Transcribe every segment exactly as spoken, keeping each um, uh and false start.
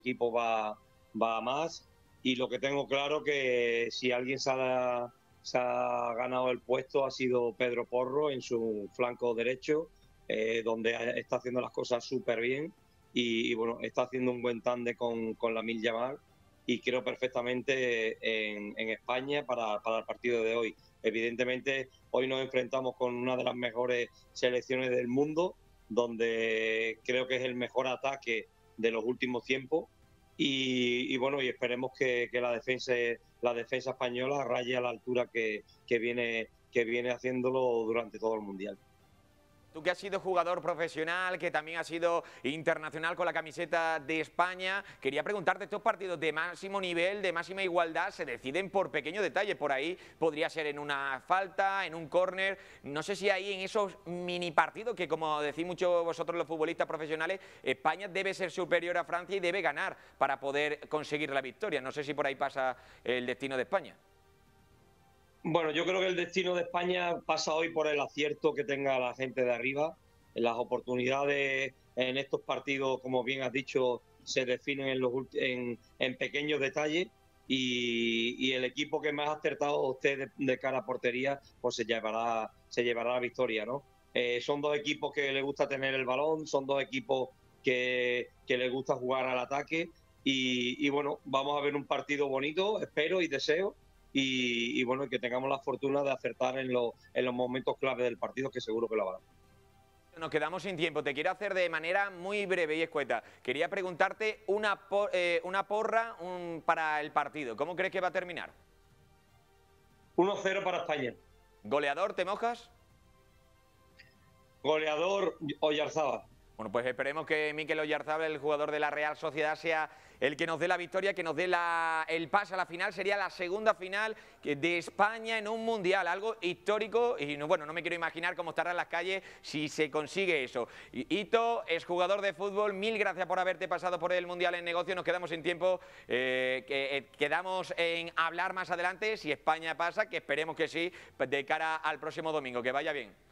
equipo va, va a más. Y lo que tengo claro que si alguien se ha, se ha ganado el puesto ha sido Pedro Porro en su flanco derecho, eh, donde está haciendo las cosas súper bien y, y, bueno, está haciendo un buen tándem con, con Lamine Yamal y creo perfectamente en, en España para, para el partido de hoy. Evidentemente, hoy nos enfrentamos con una de las mejores selecciones del mundo, donde creo que es el mejor ataque de los últimos tiempos. Y, y bueno, y esperemos que, que la defensa la defensa española raye a la altura que, que, viene, que viene haciéndolo durante todo el Mundial. Tú que has sido jugador profesional, que también has sido internacional con la camiseta de España, quería preguntarte, estos partidos de máximo nivel, de máxima igualdad, se deciden por pequeños detalles. Por ahí podría ser en una falta, en un córner. No sé si ahí en esos mini partidos, que como decís muchos vosotros los futbolistas profesionales, España debe ser superior a Francia y debe ganar para poder conseguir la victoria. No sé si por ahí pasa el destino de España. Bueno, yo creo que el destino de España pasa hoy por el acierto que tenga la gente de arriba. Las oportunidades en estos partidos, como bien has dicho, se definen en, los, en, en pequeños detalles y, y el equipo que más ha acertado usted de, de cara a portería, pues se llevará, se llevará la victoria, ¿no? Eh, son dos equipos que les gusta tener el balón, son dos equipos que, que les gusta jugar al ataque y, y bueno, vamos a ver un partido bonito, espero y deseo. Y, y bueno, que tengamos la fortuna de acertar en, lo, en los momentos clave del partido, que seguro que lo harán. Nos quedamos sin tiempo, te quiero hacer de manera muy breve y escueta. Quería preguntarte una, por, eh, una porra un, para el partido. ¿Cómo crees que va a terminar? uno cero para España. ¿Goleador, te mojas? Goleador, Oyarzabal. Bueno, pues esperemos que Mikel Oyarzabal, el jugador de la Real Sociedad, sea el que nos dé la victoria, que nos dé la, el pase a la final. Sería la segunda final de España en un Mundial, algo histórico. Y no, bueno, no me quiero imaginar cómo estará en las calles si se consigue eso. Hito es jugador de fútbol, mil gracias por haberte pasado por el Mundial en negocio. Nos quedamos sin tiempo, eh, que, eh, quedamos en hablar más adelante si España pasa, que esperemos que sí, de cara al próximo domingo. Que vaya bien.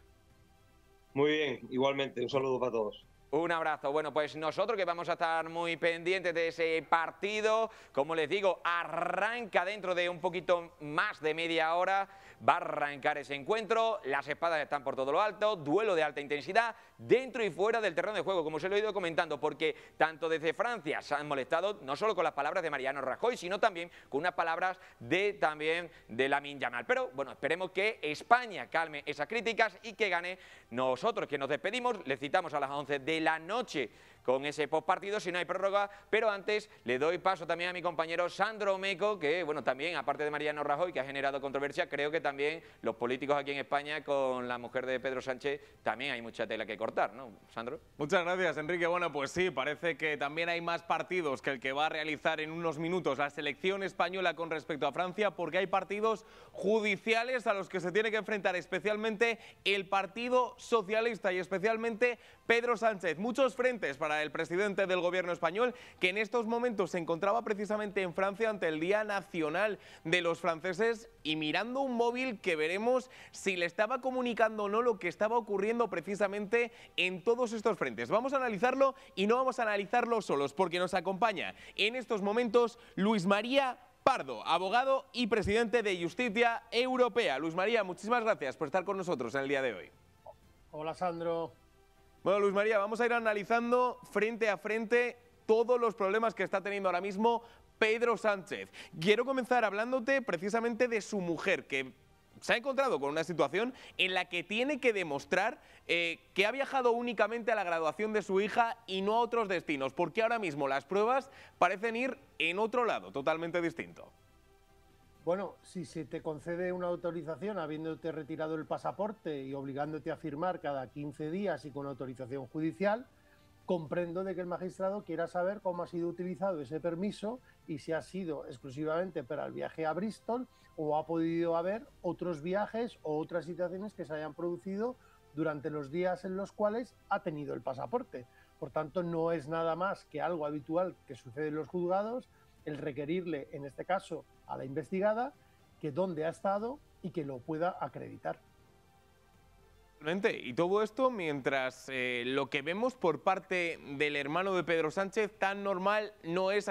Muy bien, igualmente, un saludo para todos. Un abrazo. Bueno, pues nosotros que vamos a estar muy pendientes de ese partido, como les digo, arranca dentro de un poquito más de media hora, va a arrancar ese encuentro, las espadas están por todo lo alto, duelo de alta intensidad, dentro y fuera del terreno de juego, como se lo he ido comentando, porque tanto desde Francia se han molestado, no solo con las palabras de Mariano Rajoy, sino también con unas palabras de también de Lamine Yamal. Pero bueno, esperemos que España calme esas críticas y que gane. Nosotros que nos despedimos, les citamos a las once de la noche con ese postpartido, si no hay prórroga, pero antes le doy paso también a mi compañero Sandro Meco, que bueno, también aparte de Mariano Rajoy, que ha generado controversia, creo que también los políticos aquí en España con la mujer de Pedro Sánchez también hay mucha tela que cortar, ¿no, Sandro? Muchas gracias, Enrique. Bueno, pues sí, parece que también hay más partidos que el que va a realizar en unos minutos la selección española con respecto a Francia, porque hay partidos judiciales a los que se tiene que enfrentar especialmente el Partido Socialista y especialmente Pedro Sánchez. Muchos frentes para el presidente del gobierno español, que en estos momentos se encontraba precisamente en Francia ante el Día Nacional de los Franceses y mirando un móvil que veremos si le estaba comunicando o no lo que estaba ocurriendo precisamente en todos estos frentes. Vamos a analizarlo y no vamos a analizarlo solos, porque nos acompaña en estos momentos Luis María Pardo, abogado y presidente de Justicia Europea. Luis María, muchísimas gracias por estar con nosotros en el día de hoy. Hola, Sandro. Bueno, Luis María, vamos a ir analizando frente a frente todos los problemas que está teniendo ahora mismo Pedro Sánchez. Quiero comenzar hablándote precisamente de su mujer, que se ha encontrado con una situación en la que tiene que demostrar eh, que ha viajado únicamente a la graduación de su hija y no a otros destinos, porque ahora mismo las pruebas parecen ir en otro lado, totalmente distinto. Bueno, si se te concede una autorización habiéndote retirado el pasaporte y obligándote a firmar cada quince días y con autorización judicial, comprendo de que el magistrado quiera saber cómo ha sido utilizado ese permiso y si ha sido exclusivamente para el viaje a Bristol o ha podido haber otros viajes o otras situaciones que se hayan producido durante los días en los cuales ha tenido el pasaporte. Por tanto, no es nada más que algo habitual que sucede en los juzgados el requerirle, en este caso, a la investigada, que dónde ha estado y que lo pueda acreditar. Y todo esto mientras eh, lo que vemos por parte del hermano de Pedro Sánchez tan normal no es